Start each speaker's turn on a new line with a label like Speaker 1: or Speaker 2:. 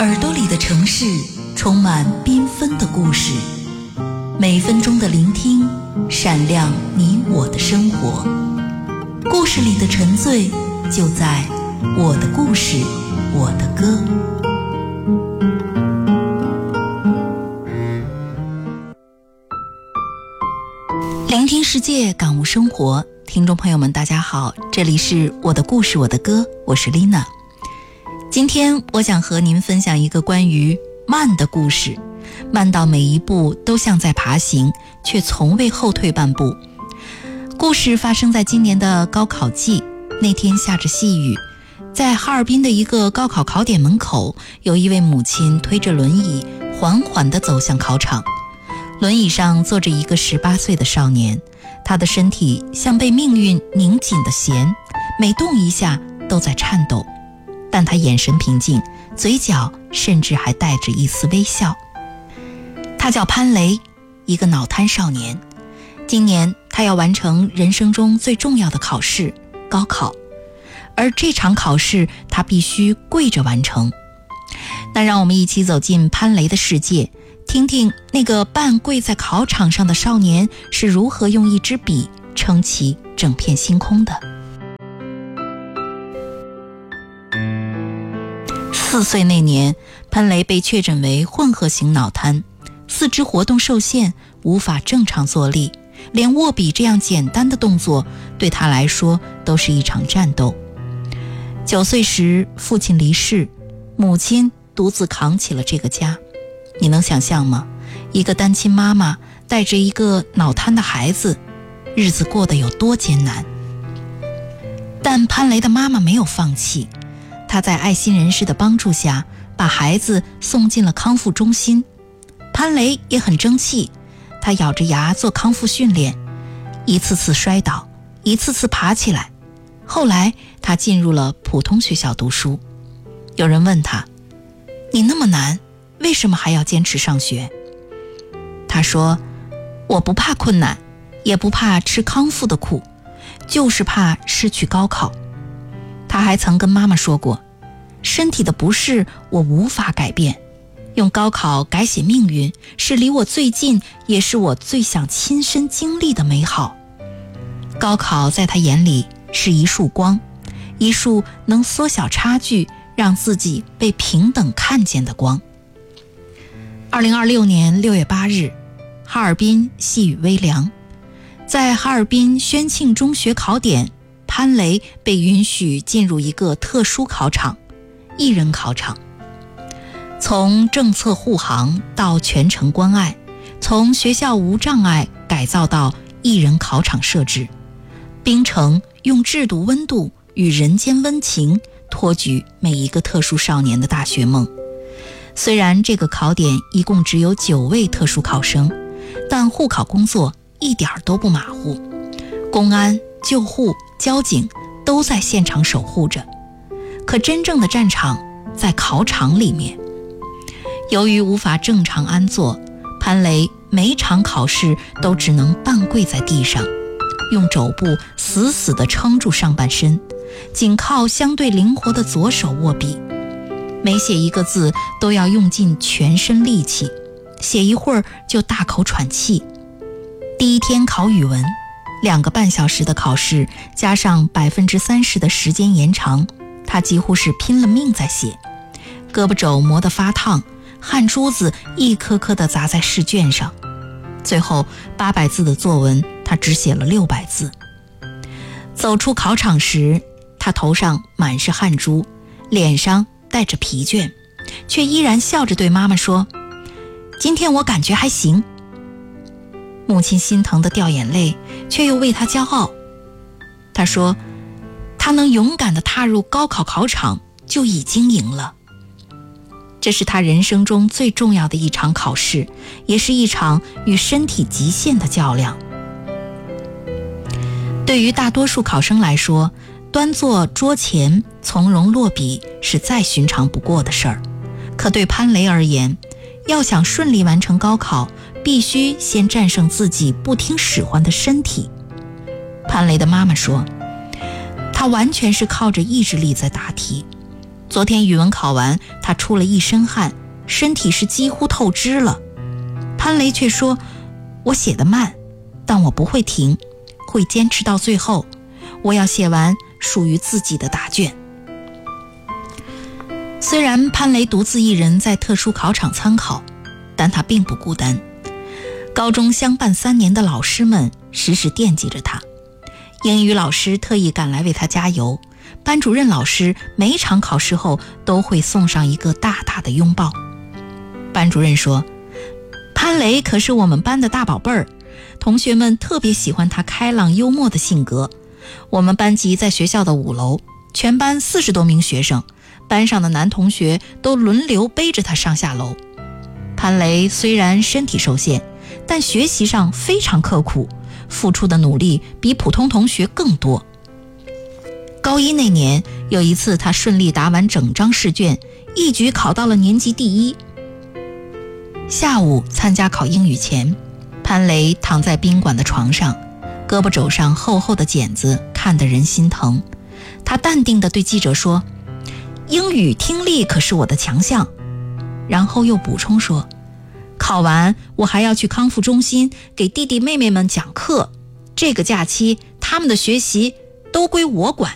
Speaker 1: 耳朵里的城市充满缤纷的故事，每分钟的聆听闪亮你我的生活。故事里的沉醉就在我的故事，我的歌。聆听世界，感悟生活。听众朋友们大家好，这里是我的故事，我的歌，我是丽娜。今天我想和您分享一个关于慢的故事，慢到每一步都像在爬行，却从未后退半步。故事发生在今年的高考季，那天下着细雨，在哈尔滨的一个高考考点门口，有一位母亲推着轮椅缓缓地走向考场。轮椅上坐着一个18岁的少年，他的身体像被命运拧紧的弦，每动一下都在颤抖，但他眼神平静，嘴角甚至还带着一丝微笑。他叫潘雷，一个脑瘫少年。今年他要完成人生中最重要的考试——高考，而这场考试他必须跪着完成。那让我们一起走进潘雷的世界，听听那个半跪在考场上的少年是如何用一支笔撑起整片星空的。4岁那年，潘雷被确诊为混合型脑瘫，四肢活动受限，无法正常坐立，连握笔这样简单的动作对他来说都是一场战斗。9岁时，父亲离世，母亲独自扛起了这个家。你能想象吗？一个单亲妈妈带着一个脑瘫的孩子，日子过得有多艰难。但潘雷的妈妈没有放弃，她在爱心人士的帮助下，把孩子送进了康复中心。潘雷也很争气，他咬着牙做康复训练，一次次摔倒，一次次爬起来。后来他进入了普通学校读书。有人问他：你那么难，为什么还要坚持上学？他说：我不怕困难，也不怕吃康复的苦，就是怕失去高考。他还曾跟妈妈说过，身体的不适我无法改变，用高考改写命运是离我最近，也是我最想亲身经历的美好。高考在他眼里是一束光，一束能缩小差距，让自己被平等看见的光。2026年6月8日，哈尔滨细雨微凉，在哈尔滨宣庆中学考点，潘雷被允许进入一个特殊考场——一人考场。从政策护航到全程关爱，从学校无障碍改造到一人考场设置，冰城用制度温度与人间温情托举每一个特殊少年的大学梦。虽然这个考点一共只有9位特殊考生，但护考工作一点都不马虎，公安、救护、交警都在现场守护着。可真正的战场在考场里面。由于无法正常安坐，潘雷每场考试都只能半跪在地上，用肘部死死地撑住上半身，仅靠相对灵活的左手握笔。每写一个字都要用尽全身力气，写一会儿就大口喘气。第一天考语文，2个半小时的考试，加上30%的时间延长，他几乎是拼了命在写，胳膊肘磨得发烫，汗珠子一颗颗地砸在试卷上。最后800字的作文，他只写了600字。走出考场时，他头上满是汗珠，脸上带着疲倦，却依然笑着对妈妈说：今天我感觉还行。母亲心疼得掉眼泪，却又为他骄傲。他说，他能勇敢地踏入高考考场就已经赢了。这是他人生中最重要的一场考试，也是一场与身体极限的较量。对于大多数考生来说，端坐桌前从容落笔是再寻常不过的事儿，可对潘雷而言，要想顺利完成高考，必须先战胜自己不听使唤的身体。潘雷的妈妈说，他完全是靠着意志力在答题， 昨天语文考完，他出了一身汗，身体是几乎透支了。潘雷却说，我写得慢，但我不会停，会坚持到最后，我要写完属于自己的答卷。虽然潘雷独自一人在特殊考场参考，但他并不孤单。高中相伴3年的老师们时时惦记着他，英语老师特意赶来为他加油，班主任老师每场考试后都会送上一个大大的拥抱。班主任说，潘雷可是我们班的大宝贝儿，同学们特别喜欢他开朗幽默的性格。我们班级在学校的5楼，全班40多名学生，班上的男同学都轮流背着他上下楼。潘雷虽然身体受限，但学习上非常刻苦，付出的努力比普通同学更多。高1那年，有一次他顺利答完整张试卷，一举考到了年级第1。下午参加考英语前，潘雷躺在宾馆的床上，胳膊肘上厚厚的茧子看得人心疼。他淡定地对记者说，英语听力可是我的强项。然后又补充说，考完我还要去康复中心给弟弟妹妹们讲课，这个假期他们的学习都归我管。